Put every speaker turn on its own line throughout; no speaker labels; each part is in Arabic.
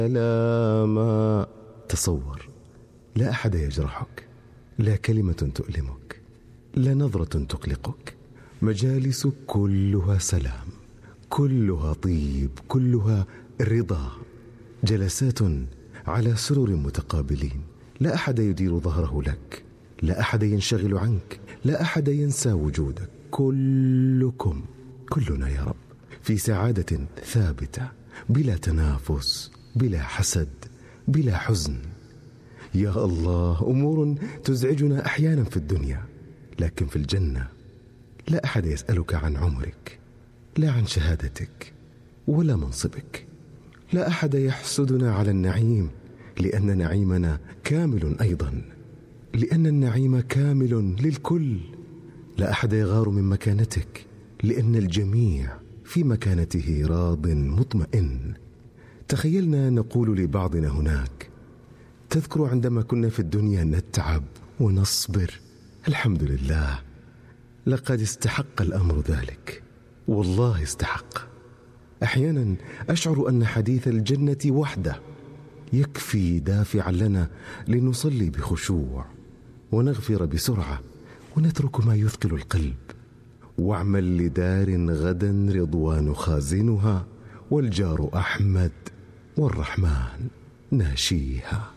سلاما. تصور، لا أحد يجرحك، لا كلمة تؤلمك، لا نظرة تقلقك. مجالس كلها سلام، كلها طيب، كلها رضا. جلسات على سرر متقابلين، لا أحد يدير ظهره لك، لا أحد ينشغل عنك، لا أحد ينسى وجودك. كلكم، كلنا يا رب في سعادة ثابتة، بلا تنافس، بلا حسد، بلا حزن. يا الله، أمور تزعجنا أحيانا في الدنيا، لكن في الجنة لا أحد يسألك عن عمرك، لا عن شهادتك ولا منصبك. لا أحد يحسدنا على النعيم، لأن نعيمنا كامل أيضا، لأن النعيم كامل للكل. لا أحد يغار من مكانتك، لأن الجميع في مكانته راض مطمئن. تخيلنا نقول لبعضنا هناك: تذكر عندما كنا في الدنيا نتعب ونصبر؟ الحمد لله، لقد استحق الأمر ذلك، والله استحق. أحيانا أشعر أن حديث الجنة وحده يكفي دافعا لنا لنصلي بخشوع ونغفر بسرعة ونترك ما يثقل القلب. واعمل لدار غدا رضوان خازنها، والجار أحمد والرحمن ناشيها.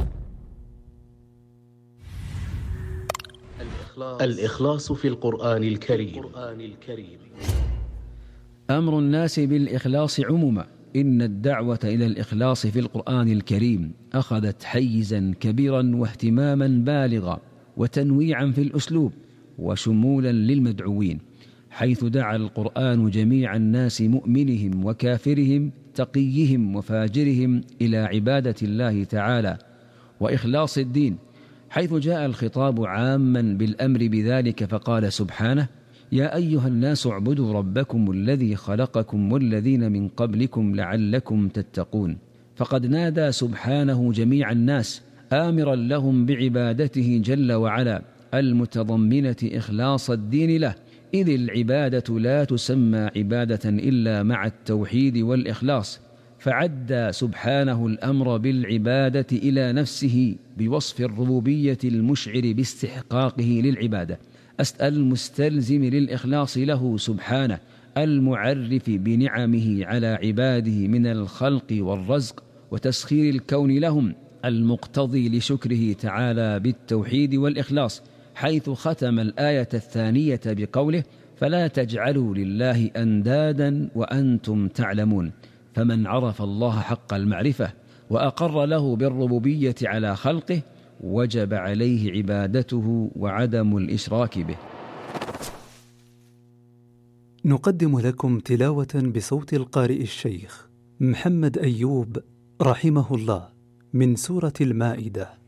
الإخلاص في القرآن الكريم.
أمر الناس بالإخلاص عموما. إن الدعوة إلى الإخلاص في القرآن الكريم أخذت حيزا كبيرا واهتماما بالغا وتنويعا في الأسلوب وشمولا للمدعوين، حيث دعا القرآن جميع الناس، مؤمنهم وكافرهم، تقيهم وفاجرهم، إلى عبادة الله تعالى وإخلاص الدين، حيث جاء الخطاب عاما بالأمر بذلك، فقال سبحانه: يا أيها الناس اعبدوا ربكم الذي خلقكم والذين من قبلكم لعلكم تتقون. فقد نادى سبحانه جميع الناس آمرا لهم بعبادته جل وعلا، المتضمنة إخلاص الدين له، إذ العبادة لا تسمى عبادة إلا مع التوحيد والإخلاص. فعد سبحانه الأمر بالعبادة إلى نفسه بوصف الربوبية المشعر باستحقاقه للعبادة، المستلزم للإخلاص له سبحانه، المعرف بنعمه على عباده من الخلق والرزق وتسخير الكون لهم، المقتضي لشكره تعالى بالتوحيد والإخلاص، حيث ختم الآية الثانية بقوله: فلا تجعلوا لله أندادا وأنتم تعلمون. فمن عرف الله حق المعرفة وأقر له بالربوبية على خلقه، وجب عليه عبادته وعدم الإشراك به.
نقدم لكم تلاوة بصوت القارئ الشيخ محمد أيوب رحمه الله من سورة المائدة.